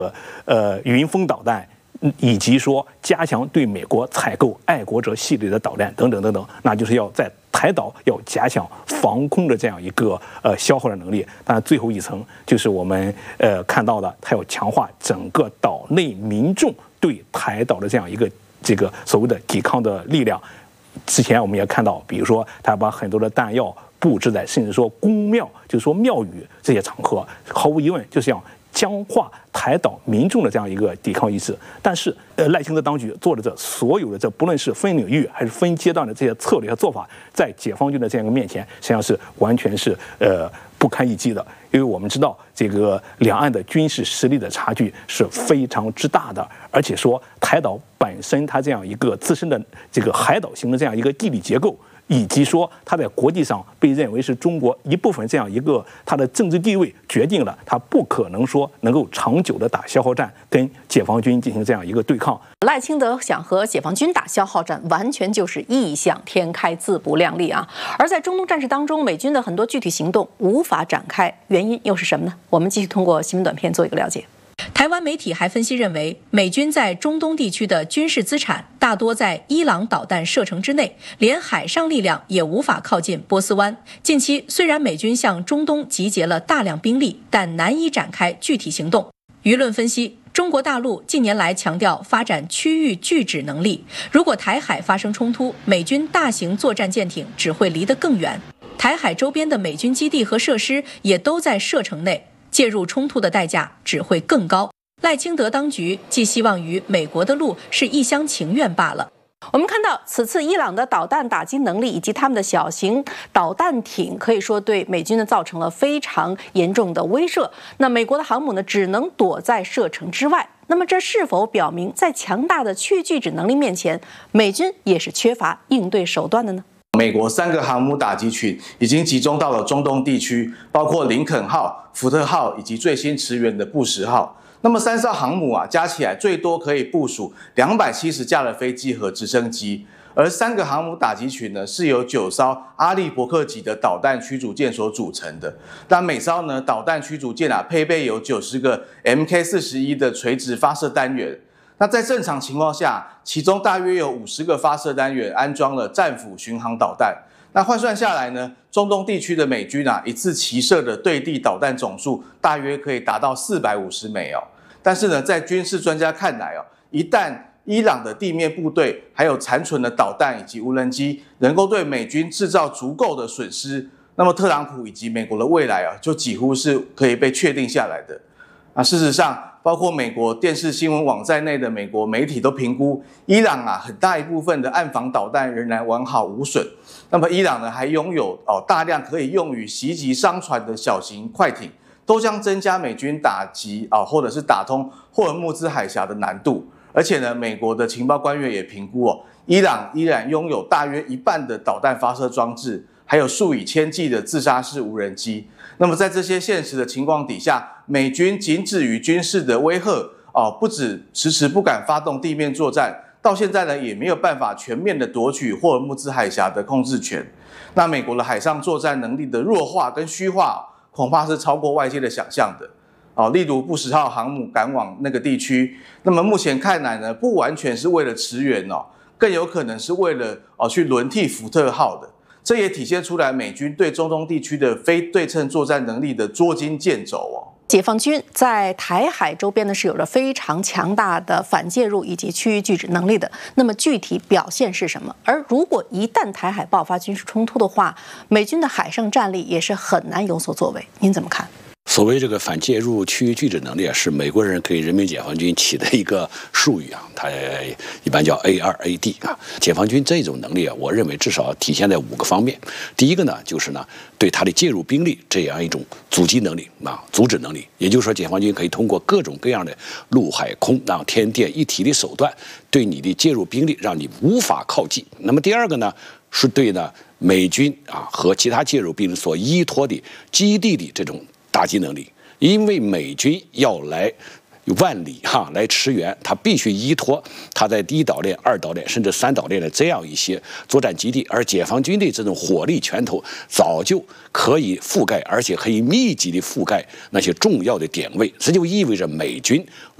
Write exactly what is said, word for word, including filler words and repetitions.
呃云峰导弹，以及说加强对美国采购爱国者系列的导弹等等等等，那就是要在台岛要加强防空的这样一个呃消耗的能力。当然，最后一层就是我们呃看到的，它要强化整个岛内民众对台岛的这样一个这个所谓的抵抗的力量。之前我们也看到，比如说他把很多的弹药布置在甚至说宫庙，就是说庙宇这些场合，毫无疑问就是要僵化台岛民众的这样一个抵抗意识。但是，呃，赖清德当局做的这所有的这，不论是分领域还是分阶段的这些策略和做法，在解放军的这样一个面前，实际上是完全是呃不堪一击的。因为我们知道，这个两岸的军事实力的差距是非常之大的，而且说台岛本身它这样一个自身的这个海岛型的这样一个地理结构，以及说它在国际上被认为是中国一部分这样一个它的政治地位，决定了它不可能说能够长久的打消耗战，跟解放军进行这样一个对抗。 赖清德想和解放军打消耗战，完全就是异想天开、自不量力啊！而在中东战事当中，美军的很多具体行动无法展开，原因又是什么呢？我们继续通过新闻短片做一个了解。台湾媒体还分析认为，美军在中东地区的军事资产大多在伊朗导弹射程之内，连海上力量也无法靠近波斯湾。近期虽然美军向中东集结了大量兵力，但难以展开具体行动。舆论分析，中国大陆近年来强调发展区域拒止能力，如果台海发生冲突，美军大型作战舰艇只会离得更远，台海周边的美军基地和设施也都在射程内，介入冲突的代价只会更高。赖清德当局寄希望于美国的路是一厢情愿罢了。我们看到，此次伊朗的导弹打击能力以及他们的小型导弹艇，可以说对美军呢造成了非常严重的威慑。那美国的航母呢，只能躲在射程之外。那么，这是否表明在强大的区域拒止能力面前，美军也是缺乏应对手段的呢？ 美国三个航母打击群已经集中到了中东地区，包括林肯号、福特号以及最新驰援的布什号。那么三艘航母啊，加起来最多可以部署两百七十架的飞机和直升机，而三个航母打击群呢，是由九艘阿利伯克级的导弹驱逐舰所组成的。但每艘呢导弹驱逐舰啊，配备有九十个 M K 四十一 的垂直发射单元。那在正常情况下，其中大约有五十个发射单元安装了战斧巡航导弹。那换算下来呢，中东地区的美军啊，一次齐射的对地导弹总数大约可以达到四百五十枚哦。但是呢，在军事专家看来哦，一旦伊朗的地面部队还有残存的导弹以及无人机能够对美军制造足够的损失，那么特朗普以及美国的未来啊，就几乎是可以被确定下来的。啊，事实上，包括美国电视新闻网在内的美国媒体都评估，伊朗啊很大一部分的岸防导弹仍然完好无损。那么伊朗呢，还拥有哦大量可以用于袭击商船的小型快艇，都将增加美军打击啊或者是打通霍尔木兹海峡的难度。而且呢，美国的情报官员也评估哦，伊朗依然拥有大约一半的导弹发射装置，还有数以千计的自杀式无人机。那么在这些现实的情况底下，美军仅止于军事的威吓哦，不止迟迟不敢发动地面作战，到现在呢也没有办法全面的夺取霍尔木兹海峡的控制权。那美国的海上作战能力的弱化跟虚化，恐怕是超过外界的想象的。哦，例如布什号航母赶往那个地区，那么目前看来呢，不完全是为了驰援哦，更有可能是为了哦去轮替福特号的。这也体现出来美军对中东地区的非对称作战能力的捉襟见肘哦。 解放军在台海周边呢是有着非常强大的反介入以及区域拒止能力的。那么具体表现是什么？而如果一旦台海爆发军事冲突的话，美军的海上战力也是很难有所作为。您怎么看？ 所谓这个反介入区域拒止能力啊，是美国人给人民解放军起的一个术语啊，它一般叫 A 二 A D 啊。解放军这种能力啊，我认为至少体现在五个方面。第一个呢，就是呢对它的介入兵力这样一种阻击能力啊，阻止能力。也就是说，解放军可以通过各种各样的陆海空让天电一体的手段，对你的介入兵力让你无法靠近。那么第二个呢，是对呢美军啊和其他介入兵力所依托的基地的这种打击能力，因为美军要来万里哈来驰援，它必须依托它在第一岛链、二岛链甚至三岛链的这样一些作战基地，而解放军的这种火力拳头早就可以覆盖，而且可以密集的覆盖那些重要的点位，这就意味着美军